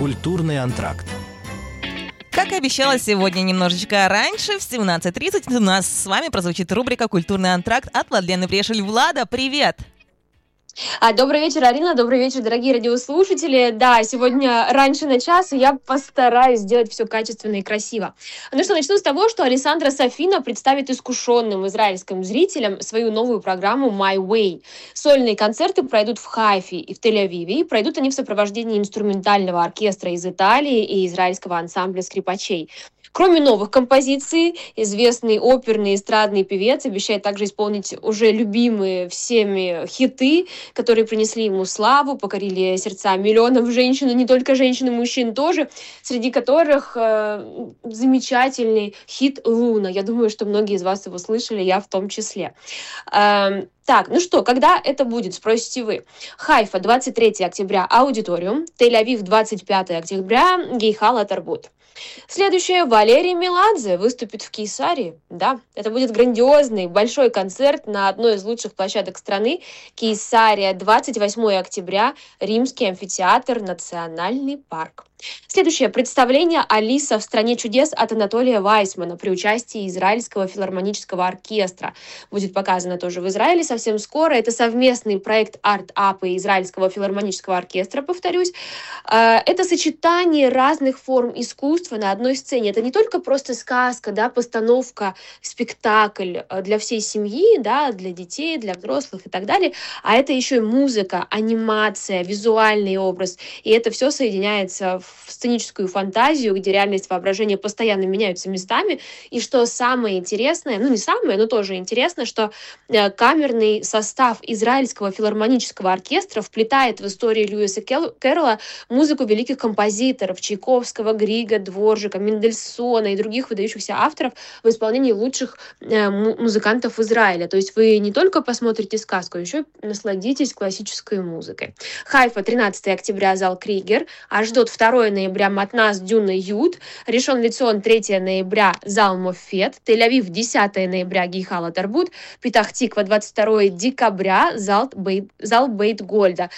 Культурный антракт. Как и обещала, сегодня немножечко раньше, в 17:30 у нас с вами прозвучит рубрика «Культурный антракт» от Владлены Прешель. Влада, привет! Добрый вечер, Арина, добрый вечер, дорогие радиослушатели. Да, сегодня раньше на час, и я постараюсь сделать все качественно и красиво. Ну что, начну с того, что Алессандро Сафина представит искушенным израильским зрителям свою новую программу «My Way». Сольные концерты пройдут в Хайфе и в Тель-Авиве, и пройдут они в сопровождении инструментального оркестра из Италии и израильского ансамбля скрипачей. Кроме новых композиций, известный оперный эстрадный певец обещает также исполнить уже любимые всеми хиты, которые принесли ему славу, покорили сердца миллионов женщин, и не только женщин, и мужчин тоже, среди которых замечательный хит «Луна». Я думаю, что многие из вас его слышали, я в том числе. Так, ну что, когда это будет, спросите вы. Хайфа, 23 октября, аудиториум. Тель-Авив, 25 октября, Гейхала Тарбут. Следующее. Валерий Меладзе выступит в Кейсарии. Да, это будет грандиозный большой концерт на одной из лучших площадок страны. Кейсария, 28 октября, Римский амфитеатр, Национальный парк. Следующее. Представление «Алиса в стране чудес» от Анатолия Вайсмана при участии Израильского филармонического оркестра. Будет показано тоже в Израиле совсем скоро. Это совместный проект Арт-Ап и Израильского филармонического оркестра, повторюсь. Это сочетание разных форм искусства на одной сцене. Это не только просто сказка, да, постановка, спектакль для всей семьи, да, для детей, для взрослых и так далее, а это еще и музыка, анимация, визуальный образ. И это все соединяется в сценическую фантазию, где реальность и воображение постоянно меняются местами. И что самое интересное, ну не самое, но тоже интересно, что камерный состав Израильского филармонического оркестра вплетает в историю Льюиса Кэрролла музыку великих композиторов Чайковского, Грига, Дворжика, Мендельсона и других выдающихся авторов в исполнении лучших музыкантов Израиля. То есть вы не только посмотрите сказку, еще и насладитесь классической музыкой. Хайфа, 13 октября, зал Кригер. Ашдот, 2 ноября, Матнас, Дюна, Юд. Ришон Лецион, 3 ноября, зал Мофет. Тель-Авив, 10 ноября, Гейхала Тарбут. Петах-Тиква, 22 декабря, зал Бейт Гольда.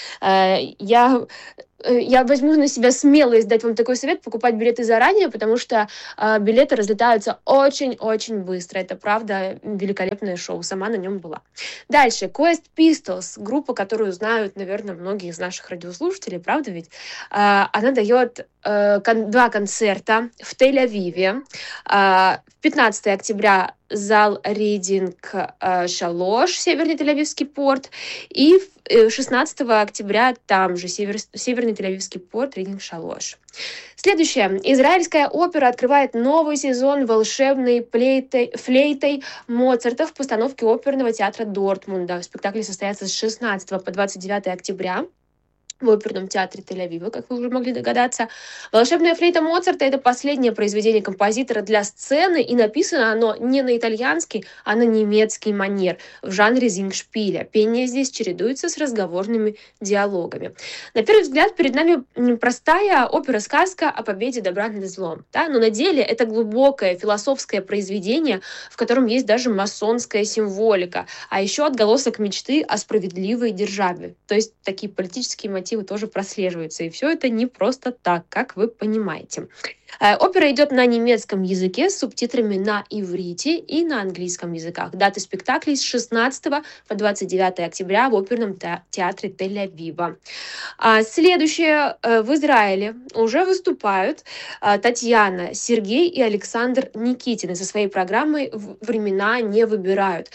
Я возьму на себя смелость дать вам такой совет: покупать билеты заранее, потому что билеты разлетаются очень-очень быстро. Это правда великолепное шоу, сама на нем была. Дальше. Quest Pistols, группа, которую знают, наверное, многие из наших радиослушателей, правда ведь? Она дает 2 концерта в Тель-Авиве. 15 октября зал Ридинг Шалош, Северный Тель-Авивский порт. И 16 октября там же Северный Тель-Авивский порт, Ридинг Шалош. Следующее. Израильская опера открывает новый сезон волшебной флейтой Моцарта в постановке оперного театра Дортмунда. Спектакль состоится с 16 по 29 октября. В оперном театре Тель-Авива, как вы уже могли догадаться. «Волшебная флейта Моцарта» — это последнее произведение композитора для сцены, и написано оно не на итальянский, а на немецкий манер, в жанре зингшпиля. Пение здесь чередуется с разговорными диалогами. На первый взгляд, перед нами простая опера-сказка о победе добра над злом. Да? Но на деле это глубокое философское произведение, в котором есть даже масонская символика, а еще отголосок мечты о справедливой державе. То есть такие политические мотивы тоже прослеживаются. И все это не просто так, как вы понимаете. Опера идет на немецком языке с субтитрами на иврите и на английском языках. Даты спектаклей с 16 по 29 октября в оперном театре Тель-Авива. Следующее. В Израиле уже выступают Татьяна, Сергей и Александр Никитины со своей программой «Времена не выбирают».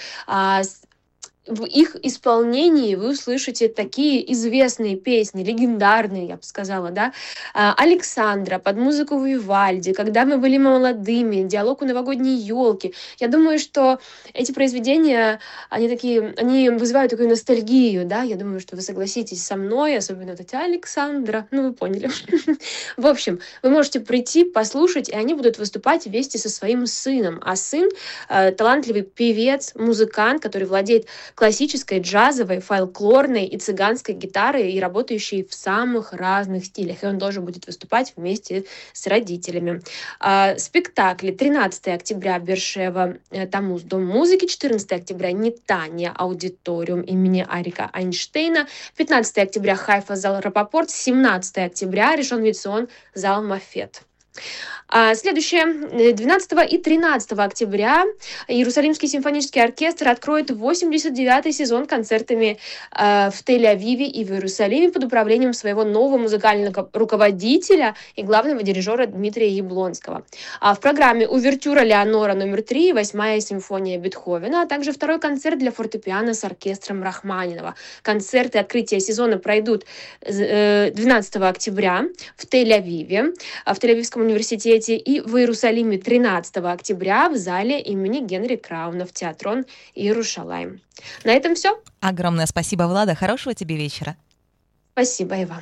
В их исполнении вы услышите такие известные песни, легендарные, я бы сказала, да, Александра, под музыку Вивальди, «Когда мы были молодыми», диалог у новогодней елки. Я думаю, что эти произведения, они вызывают такую ностальгию, да, я думаю, что вы согласитесь со мной, особенно вот эти Александра, ну вы поняли. В общем, вы можете прийти, послушать, и они будут выступать вместе со своим сыном, а сын талантливый певец, музыкант, который владеет классической, джазовой, фольклорной и цыганской гитары, и работающей в самых разных стилях. И он тоже будет выступать вместе с родителями. Спектакли. 13 октября Бершева Тамуз, Дом музыки. 14 октября Нетания, аудиториум имени Арика Айнштейна. 15 октября Хайфа, зал Рапопорт. 17 октября Ришон Лецион, зал Мафет. Следующее, 12 и 13 октября Иерусалимский симфонический оркестр откроет 89-й сезон концертами в Тель-Авиве и в Иерусалиме под управлением своего нового музыкального руководителя и главного дирижера Дмитрия Яблонского. В программе увертюра Леонора номер 3, 8-я симфония Бетховена, а также второй концерт для фортепиано с оркестром Рахманинова. Концерты открытия сезона пройдут 12 октября в Тель-Авиве, в Тель-Авивском университете, и в Иерусалиме 13 октября в зале имени Генри Крауна в Театрон Иерушалайм. На этом все. Огромное спасибо, Влада. Хорошего тебе вечера. Спасибо и вам.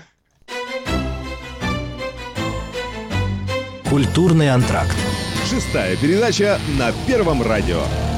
Культурный антракт. 6-я передача на Первом радио.